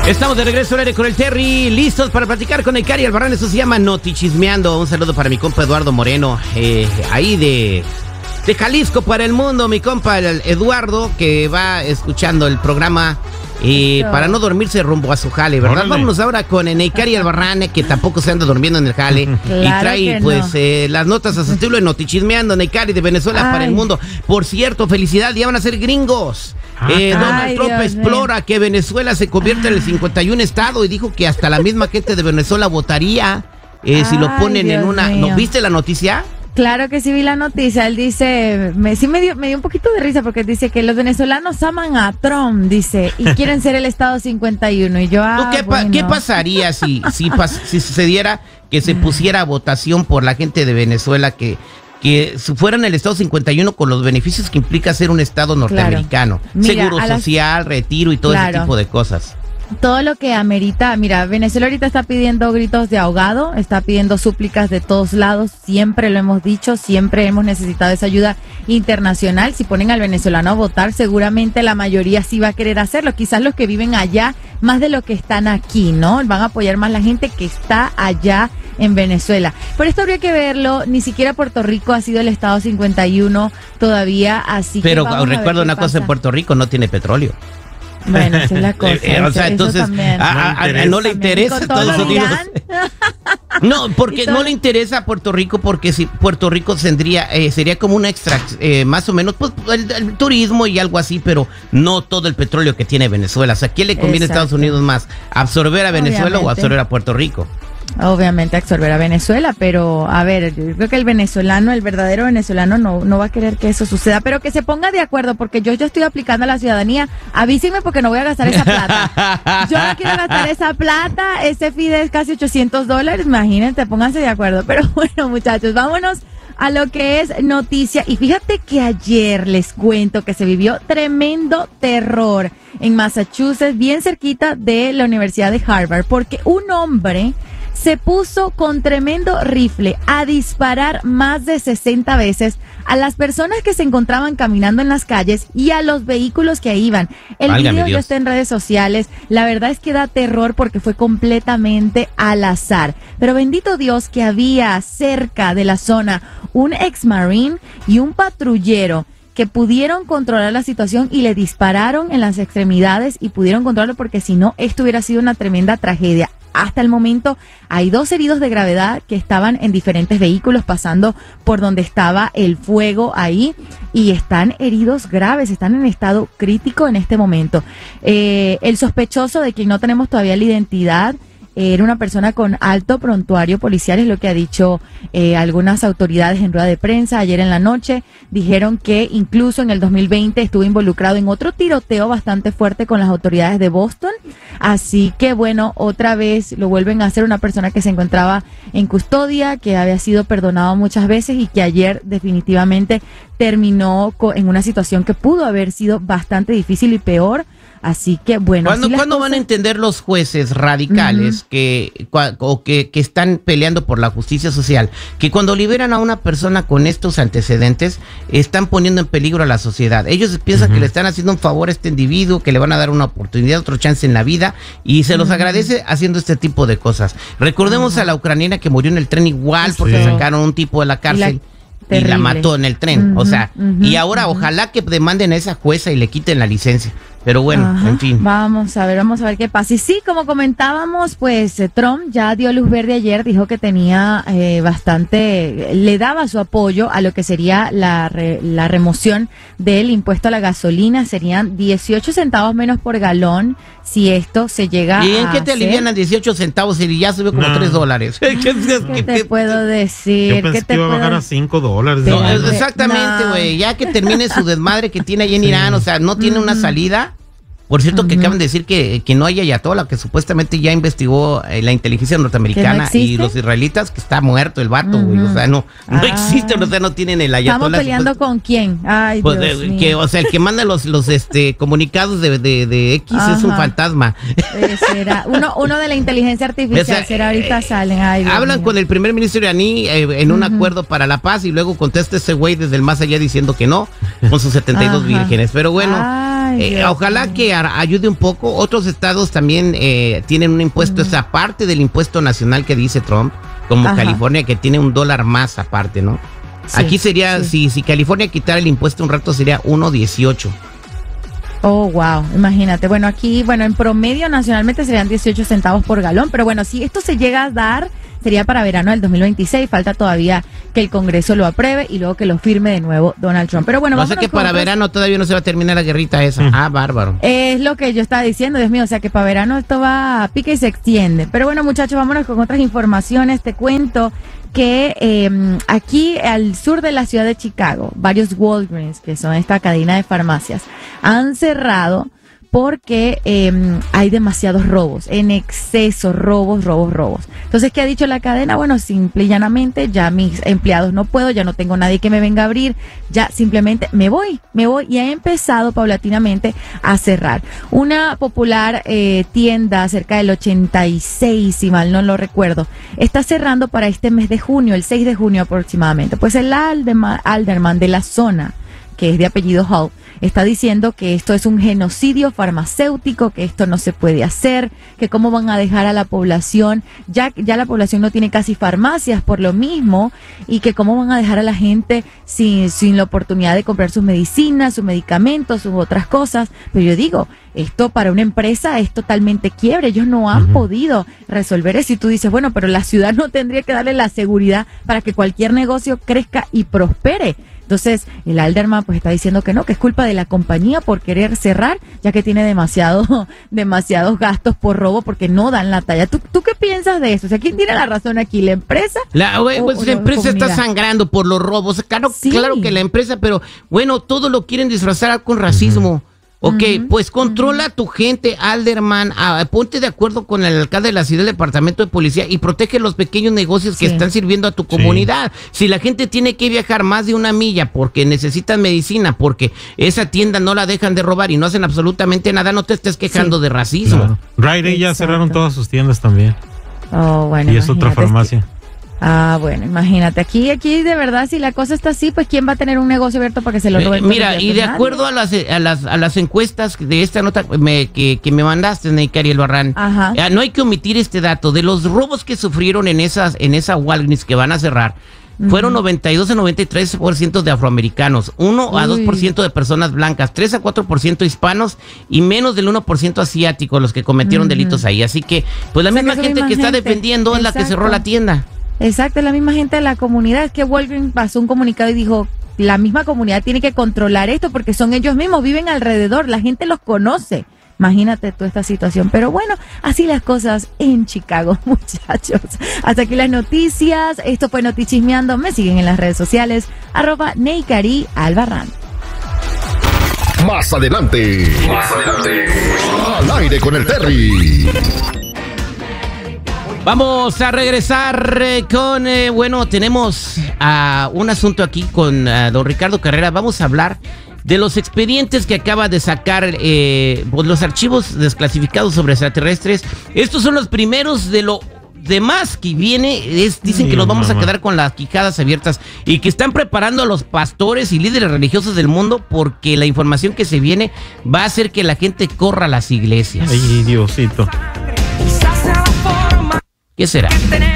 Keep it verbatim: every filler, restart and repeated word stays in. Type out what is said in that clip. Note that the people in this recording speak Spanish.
Estamos de regreso al aire con el Terry, listos para platicar con el Cari Albarrán. Eso se llama Noti Chismeando. Un saludo para mi compa Eduardo Moreno, eh, ahí de, de Jalisco para el mundo. Mi compa el Eduardo, que va escuchando el programa eh, para no dormirse rumbo a su jale, ¿verdad? Órale. Vámonos ahora con el Cari Albarrán, que tampoco se anda durmiendo en el jale. Claro, y trae pues no. eh, las notas a su estilo de Noti Chismeando. Cari de Venezuela Ay. para el mundo. Por cierto, felicidad, ya van a ser gringos. Eh, Donald Ay, Trump Dios explora mío. que Venezuela se convierte en el cincuenta y un estado y dijo que hasta la misma gente de Venezuela votaría eh, Ay, si lo ponen Dios en una... mío. ¿No viste la noticia? Claro que sí vi la noticia. Él dice, me, sí me dio, me dio un poquito de risa porque dice que los venezolanos aman a Trump, dice, y quieren ser el estado cincuenta y uno. Y yo, ah, ¿Qué, bueno. ¿Qué pasaría si, si, pas, si sucediera que se pusiera a votación por la gente de Venezuela que... que fueran el estado cincuenta y uno con los beneficios que implica ser un estado norteamericano? Claro. Mira, seguro social, las... retiro y todo claro. ese tipo de cosas. Todo lo que amerita, mira, Venezuela ahorita está pidiendo gritos de ahogado, está pidiendo súplicas de todos lados, siempre lo hemos dicho, siempre hemos necesitado esa ayuda internacional. Si ponen al venezolano a votar, seguramente la mayoría sí va a querer hacerlo, quizás los que viven allá más de lo que están aquí, ¿no? Van a apoyar más la gente que está allá en Venezuela. Por esto habría que verlo, ni siquiera Puerto Rico ha sido el estado cincuenta y uno todavía, así Pero que Pero recuerdo una cosa, en Puerto Rico no tiene petróleo. Bueno, esa es la cosa. Eh, o sea, entonces, a, a, a, no le interesa a Estados Unidos. No, porque no le interesa a Puerto Rico, porque si Puerto Rico tendría, eh, sería como una extra, eh, más o menos, pues el, el turismo y algo así, pero no todo el petróleo que tiene Venezuela. O sea, ¿quién le conviene Exacto. a Estados Unidos más? ¿Absorber a Venezuela Obviamente. o absorber a Puerto Rico? Obviamente absorber a Venezuela, pero a ver, yo creo que el venezolano, el verdadero venezolano no, no va a querer que eso suceda, pero que se ponga de acuerdo, porque yo ya estoy aplicando a la ciudadanía. Avísenme porque no voy a gastar esa plata. Yo no quiero gastar esa plata, ese fide es casi ochocientos dólares, imagínense, pónganse de acuerdo. Pero bueno, muchachos, vámonos a lo que es noticia. Y fíjate que ayer les cuento que se vivió tremendo terror en Massachusetts, bien cerquita de la Universidad de Harvard, porque un hombre se puso con tremendo rifle a disparar más de sesenta veces a las personas que se encontraban caminando en las calles y a los vehículos que iban. El Válgame video Dios. ya está en redes sociales. La verdad es que da terror porque fue completamente al azar. Pero bendito Dios que había cerca de la zona un ex marine y un patrullero que pudieron controlar la situación y le dispararon en las extremidades y pudieron controlarlo, porque si no, esto hubiera sido una tremenda tragedia. Hasta el momento hay dos heridos de gravedad que estaban en diferentes vehículos pasando por donde estaba el fuego ahí, y están heridos graves, están en estado crítico en este momento. Eh, el sospechoso, de quien no tenemos todavía la identidad, era una persona con alto prontuario policial, es lo que ha dicho eh, algunas autoridades en rueda de prensa ayer en la noche. Dijeron que incluso en el dos mil veinte estuvo involucrado en otro tiroteo bastante fuerte con las autoridades de Boston. Así que bueno, otra vez lo vuelven a hacer, una persona que se encontraba en custodia, que había sido perdonado muchas veces y que ayer definitivamente terminó en una situación que pudo haber sido bastante difícil y peor. Así que bueno. ¿Cuándo, ¿cuándo cosas... van a entender los jueces radicales uh-huh. que, o que, que están peleando por la justicia social, que cuando liberan a una persona con estos antecedentes están poniendo en peligro a la sociedad? Ellos piensan uh-huh. que le están haciendo un favor a este individuo, que le van a dar una oportunidad, otro chance en la vida, y se los uh-huh. agradece haciendo este tipo de cosas. Recordemos uh-huh. a la ucraniana que murió en el tren igual sí. porque sacaron un tipo de la cárcel. Y la mató en el tren, uh-huh, o sea, uh-huh, y ahora uh-huh. ojalá que demanden a esa jueza y le quiten la licencia. Pero bueno, Ajá, en fin. Vamos a ver, vamos a ver qué pasa. Y sí, como comentábamos, pues eh, Trump ya dio luz verde ayer, dijo que tenía eh, bastante, le daba su apoyo a lo que sería la, re, la remoción del impuesto a la gasolina. Serían dieciocho centavos menos por galón si esto se llega a ¿Y en qué te hacer? alivian a dieciocho centavos si ya subió como no. tres dólares? ¿Qué, ¿Qué te puedo decir? Yo pensé ¿Qué te que iba puedo... a bajar a cinco dólares. No, exactamente, güey. No. Ya que termine su desmadre que tiene ahí en sí. Irán, o sea, no tiene mm. una salida. Por cierto, uh-huh. que acaban de decir que, que no hay ayatollah, que supuestamente ya investigó eh, la inteligencia norteamericana no y los israelitas, que está muerto el vato, güey. Uh-huh. O sea, no, no ah. existen, o sea, no tienen el ayatollah. ¿Estamos peleando pues, con quién? Ay, pues, Dios de, mío. Que, o sea, el que manda los, los este, comunicados de, de, de X Ajá. es un fantasma. Eh, será. Uno, uno de la inteligencia artificial, o sea, será ahorita eh, salen. Ay, Dios hablan mío. con el primer ministro iraní eh, en un uh-huh. acuerdo para la paz, y luego contesta ese güey desde el más allá diciendo que no, con sus setenta y dos Ajá. vírgenes. Pero bueno. Ay, eh, ojalá que a, ayude un poco. Otros estados también eh, tienen un impuesto, uh-huh. esa parte del impuesto nacional que dice Trump, como Ajá. California, que tiene un dólar más aparte, ¿no? Sí, Aquí sería, sí. si, si California quitara el impuesto un rato, sería uno dieciocho. Oh, wow, imagínate. Bueno, aquí, bueno, en promedio nacionalmente serían dieciocho centavos por galón, pero bueno, si esto se llega a dar, sería para verano del dos mil veintiséis. Falta todavía que el Congreso lo apruebe y luego que lo firme de nuevo Donald Trump. Pero bueno, vamos a que para otros... verano todavía no se va a terminar la guerrita esa. Mm. Ah, bárbaro. Es lo que yo estaba diciendo, Dios mío, o sea que para verano esto va a pique y se extiende. Pero bueno, muchachos, vámonos con otras informaciones. Te cuento que eh, aquí al sur de la ciudad de Chicago, varios Walgreens, que son esta cadena de farmacias, han cerrado porque eh, hay demasiados robos, en exceso, robos, robos, robos. Entonces, ¿qué ha dicho la cadena? Bueno, simple y llanamente, ya mis empleados no puedo, ya no tengo nadie que me venga a abrir, ya simplemente me voy, me voy, y ha empezado paulatinamente a cerrar. Una popular eh, tienda cerca del ochenta y seis, si mal no lo recuerdo, está cerrando para este mes de junio, el seis de junio aproximadamente. Pues el alderman, alderman de la zona, que es de apellido Hall, está diciendo que esto es un genocidio farmacéutico, que esto no se puede hacer, que cómo van a dejar a la población, ya, ya la población no tiene casi farmacias por lo mismo, y que cómo van a dejar a la gente sin, sin la oportunidad de comprar sus medicinas, sus medicamentos, sus otras cosas. Pero yo digo, esto para una empresa es totalmente quiebre, ellos no han uh-huh. podido resolver eso, y tú dices, bueno, pero la ciudad no tendría que darle la seguridad para que cualquier negocio crezca y prospere. Entonces, el alderman pues está diciendo que no, que es culpa de la compañía por querer cerrar, ya que tiene demasiado, demasiados gastos por robo porque no dan la talla. ¿Tú, tú qué piensas de eso? O sea, ¿quién tiene la razón aquí? ¿La empresa? La, pues, o, o la empresa está sangrando por los robos. Claro, sí. claro que la empresa, pero bueno, todo lo quieren disfrazar con racismo. Uh-huh. Ok, uh-huh, pues controla a uh-huh. tu gente, alderman, ah, ponte de acuerdo con el alcalde de la ciudad, el departamento de policía, y protege los pequeños negocios sí. que están sirviendo a tu comunidad. Sí. Si la gente tiene que viajar más de una milla porque necesitan medicina, porque esa tienda no la dejan de robar y no hacen absolutamente nada, no te estés quejando sí. de racismo. Claro. Rite Aid ya cerraron todas sus tiendas también. Oh, bueno. Y es otra farmacia. Es que... Ah, bueno, imagínate, aquí aquí de verdad, si la cosa está así, pues ¿quién va a tener un negocio abierto para que se lo roben? Eh, mira, y de nadie. acuerdo a las, a las a las encuestas de esta nota me, que, que me mandaste, Neikari Albarrán, eh, no hay que omitir este dato, de los robos que sufrieron en esas en esa Walgreens que van a cerrar, uh-huh. fueron noventa y dos a noventa y tres por ciento de afroamericanos, uno a dos por ciento de personas blancas, tres a cuatro por ciento hispanos y menos del uno por ciento asiáticos los que cometieron uh-huh. delitos ahí. Así que, pues la o sea, misma gente misma que gente. está defendiendo Exacto. es la que cerró la tienda. Exacto, es la misma gente de la comunidad. Es que Walgreens pasó un comunicado y dijo, la misma comunidad tiene que controlar esto porque son ellos mismos, viven alrededor, la gente los conoce. Imagínate tú esta situación. Pero bueno, así las cosas en Chicago, muchachos. Hasta aquí las noticias. Esto fue Notichismeando. Me siguen en las redes sociales, arroba Neikari Albarrán. Más adelante. Más adelante. Al aire con el Terry. Vamos a regresar eh, con, eh, bueno, tenemos uh, un asunto aquí con uh, don Ricardo Carrera. Vamos a hablar de los expedientes que acaba de sacar, eh, pues los archivos desclasificados sobre extraterrestres. Estos son los primeros de lo demás que viene. Es, dicen sí, que nos vamos mamá. a quedar con las quijadas abiertas y que están preparando a los pastores y líderes religiosos del mundo porque la información que se viene va a hacer que la gente corra a las iglesias. Ay, Diosito. ¿Qué será?